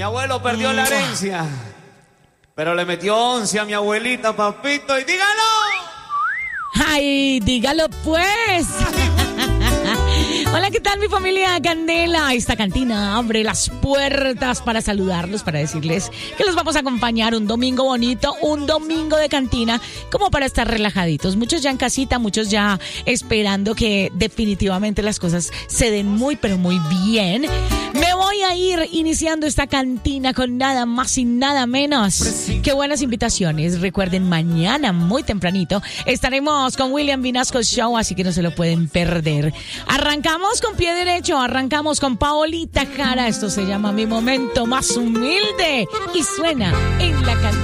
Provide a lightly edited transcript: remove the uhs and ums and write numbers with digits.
Mi abuelo perdió la herencia, pero le metió 11 a mi abuelita, papito, y dígalo. ¡Ay, dígalo pues! Hola, ¿qué tal mi familia Candela? Esta cantina abre las puertas para saludarlos, para decirles que los vamos a acompañar un domingo bonito, un domingo de cantina, como para estar relajaditos. Muchos ya en casita, muchos ya esperando que definitivamente las cosas se den muy, pero muy bien. Me voy a ir iniciando esta cantina con nada más y nada menos que buenas invitaciones. Recuerden, mañana muy tempranito estaremos con William Vinasco Show, así que no se lo pueden perder. Arrancamos con pie derecho, arrancamos con Paolita Jara. Esto se llama Mi Momento Más Humilde y suena en la cantina.